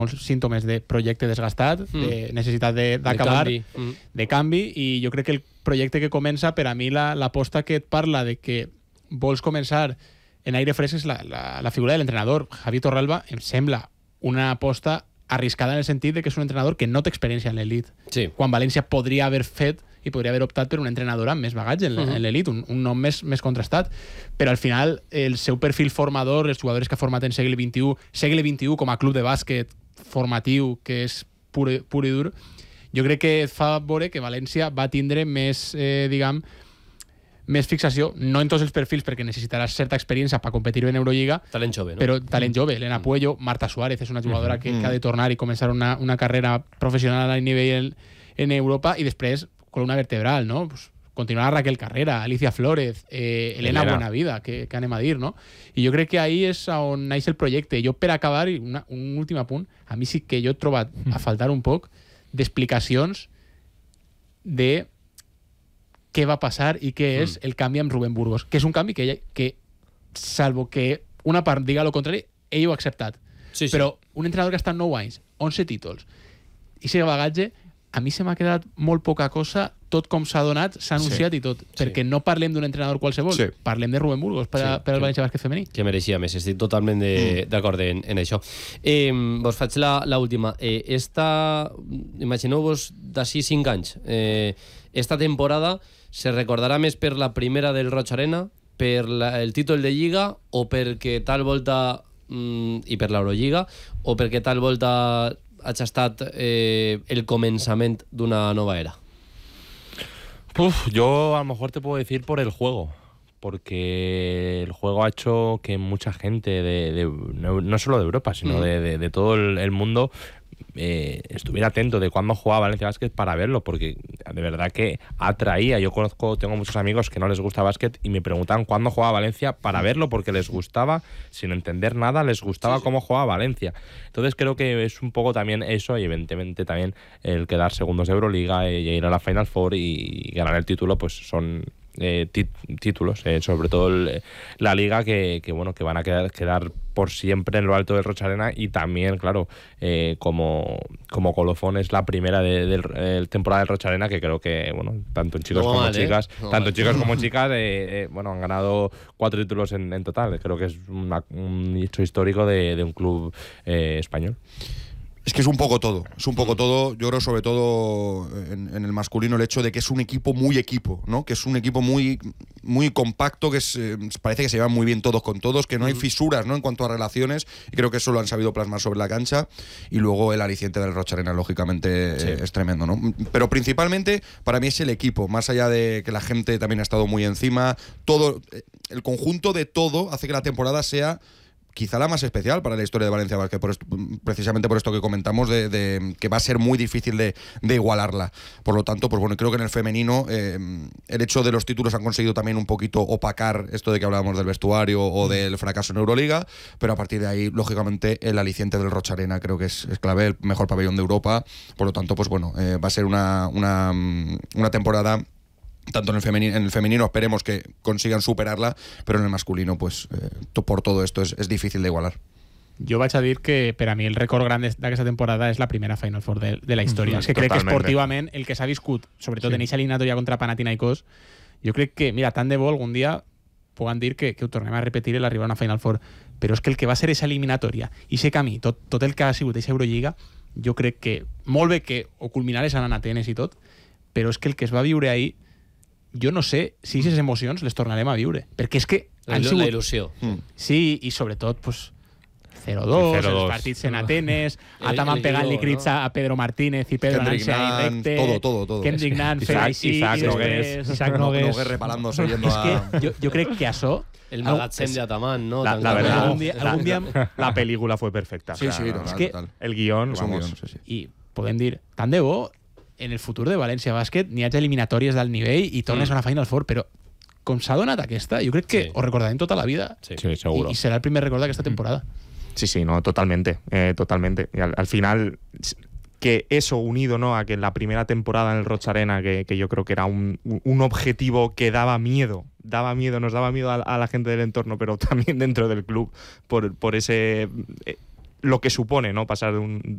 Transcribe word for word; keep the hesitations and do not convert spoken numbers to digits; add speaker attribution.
Speaker 1: molts símptomes de projecte desgastat, mm. de necessitat d'acabar, de, de, mm. de canvi, i jo crec que el projecte que comença, per a mi l'aposta la, que et parla de que vols començar en aire fresc és la, la, la figura de l'entrenador. Javi Torralba em sembla una aposta arriscada en el sentit de que és un entrenador que no té experiència en l'elit.
Speaker 2: Sí.
Speaker 1: Quan València podria haver fet i podria haver optat per un entrenador amb més bagatge en, uh-huh. en l'elit, un, un nom més, més contrastat. Però al final, el seu perfil formador, els jugadors que ha format en segle vint-i-u, segle vint-i-u com a club de bàsquet formatiu, que és pur, pur i dur, jo crec que fa veure que València va tindre més, eh, diguem, més fixació, no en tots els perfils, perquè necessitaràs certa experiència per competir en Eurolliga,
Speaker 2: talent jove, no?
Speaker 1: Però talent jove. Elena mm. Puello, Marta Suárez és una jugadora mm. que, que ha de tornar i començar una, una carrera professional a nivell en, en Europa, i després columna vertebral, no? Pues continuar a Raquel Carrera, Alicia Flórez, eh, Elena, Elena Buenavida, que, que anem a dir, no? I jo crec que ahí és on naix el projecte. Jo, per acabar, i una, un últim apunt, a mi sí que jo he trobat a faltar un poc d'explicacions de què va passar i què és mm. el canvi amb Rubén Burgos, que és un canvi que, ella, que salvo que una part diga el contrari, ell ho ha acceptat.
Speaker 2: Sí, sí.
Speaker 1: Però un entrenador que ha estat nou anys, onze títols, i ese bagatge, a mi se m'ha quedat molt poca cosa, tot com s'ha donat, s'ha anunciat sí. i tot, perquè sí. no parlem d'un entrenador qualsevol, sí. parlem de Rubén Burgos per, sí. a, per al València Bàsquet femení.
Speaker 2: Que mereixia més, estic totalment d'acord mm. en, en això. Eh, vos faig la última. Eh, esta, imagineu-vos d'ací cinc anys, eh, esta temporada se recordarà més per la primera del Roig Arena, per la, el títol de Lliga, o perquè tal volta, mm, i per l'Eurolliga, o perquè tal volta hagi estat eh, el començament d'una nova era?
Speaker 3: Uf, yo a lo mejor te puedo decir por el juego, porque el juego ha hecho que mucha gente, de, de, no, no solo de Europa, sino mm. de, de, de todo el, el mundo, eh, estuviera atento de cuándo jugaba Valencia Básquet para verlo, porque de verdad que atraía. Yo conozco, tengo muchos amigos que no les gusta básquet y me preguntaban cuándo jugaba Valencia para verlo, porque les gustaba, sin entender nada, les gustaba sí, sí. cómo jugaba Valencia. Entonces creo que es un poco también eso, y evidentemente también el quedar segundos de Euroliga y ir a la Final Four y ganar el título, pues son eh, tit títulos, eh, sobre todo el, la Liga, que, que bueno, que van a quedar, quedar por siempre en lo alto del Roig Arena. Y también, claro, eh, como, como colofón es la primera de, de, de temporada del Roig Arena, que creo que, bueno, tanto en chicos no como vale, chicas, no tanto vale. chicos como chicas, eh, eh, bueno, han ganado cuatro títulos en, en total. Creo que es una, un hecho histórico de, de un club eh, español.
Speaker 4: Es que es un poco todo, es un poco todo. Yo creo sobre todo en, en el masculino el hecho de que es un equipo muy equipo, ¿no? Que es un equipo muy, muy compacto, que es, eh, parece que se llevan muy bien todos con todos, que no hay fisuras, ¿no? En cuanto a relaciones, y creo que eso lo han sabido plasmar sobre la cancha. Y luego el aliciente del Roig Arena, lógicamente, sí. eh, es tremendo, ¿no? Pero principalmente para mí es el equipo, más allá de que la gente también ha estado muy encima. Todo, el conjunto de todo hace que la temporada sea quizá la más especial para la historia de Valencia Básquet, por esto, precisamente por esto que comentamos, de, de que va a ser muy difícil de, de igualarla. Por lo tanto, pues bueno, creo que en el femenino eh, el hecho de los títulos han conseguido también un poquito opacar esto de que hablábamos del vestuario o del fracaso en Euroliga, pero a partir de ahí, lógicamente, el aliciente del Roig Arena creo que es, es clave, el mejor pabellón de Europa. Por lo tanto, pues bueno, eh, va a ser una, una, una temporada. Tanto en el femenino, en el femenino esperemos que consigan superarla, pero en el masculino, pues eh, por todo esto es, es difícil de igualar.
Speaker 1: Jo vaig a dir que per a mi el record gran d'aquesta temporada és la primera Final Four de, de la història. Mm, és que crec totalment. Que esportivament el que s'ha viscut, sobretot sí. en eixa eliminatòria contra Panathinaikos, jo crec que, mira, tant de bo algun dia puguem dir que, que ho tornem a repetir l'arribar a una Final Four, però és que el que va ser eixa eliminatòria, i ese camí, tot, tot el que ha sigut eixa Eurolliga, jo crec que molt bé que ho culminares en Atenes i tot, però és que el que es va viure ahir, jo no sé si aquestes emocions les tornarem a viure, perquè és que han sigut...
Speaker 2: La il·lusió.
Speaker 1: Mm. Sí, i sobretot, pues, zero dos, els partits en Atenes, Ataman pegant-li crits a Pedro Martínez i Pedro Nancy a Directe,
Speaker 4: todo, todo, todo.
Speaker 1: Kendrick Nunn fent així,
Speaker 3: Isaac
Speaker 1: Nogués, Isaac Nogués,
Speaker 4: Nogués reparándose yendo
Speaker 1: a...
Speaker 4: És
Speaker 1: que jo, jo crec que això...
Speaker 2: El magatzem de Ataman, ¿no?
Speaker 3: La, la verdad,
Speaker 1: algún día, algún día...
Speaker 3: la, la película fue perfecta.
Speaker 4: Sí, sí, total,
Speaker 1: es que
Speaker 4: total.
Speaker 3: El guión,
Speaker 4: es
Speaker 3: vamos.
Speaker 4: guión, sí, sí.
Speaker 1: I podem dir, tant de bo, en el futur de València Bàsquet n'hi hagi eliminatòries d'alt nivell i tornes mm. a una Final Four, però com s'ha donat aquesta, jo crec que sí. ho recordarem tota la vida.
Speaker 3: Sí, sí seguro.
Speaker 1: Y, y será el primer record d'aquesta temporada.
Speaker 3: Sí, sí, no, totalmente, eh, totalmente. Y al, al final, que eso unido, ¿no?, a que en la primera temporada en el Roig Arena, que, que yo creo que era un, un objetivo que daba miedo, daba miedo, nos daba miedo a, a la gente del entorno, pero también dentro del club, por, por ese... Eh, lo que supone, ¿no?, pasar de un,